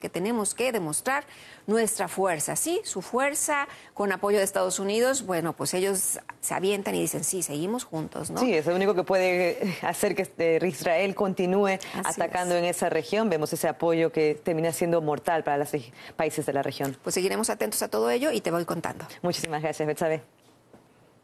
que tenemos que demostrar nuestra fuerza, ¿sí? Su fuerza con apoyo de Estados Unidos, bueno, pues ellos se avientan y dicen, sí, seguimos juntos, ¿no? Sí, es lo único que puede hacer que Israel continúe atacando en esa región. Vemos ese apoyo que termina siendo mortal para los países de la región. Pues seguiremos atentos a todo ello y te voy contando. Muchísimas gracias, Betsabe.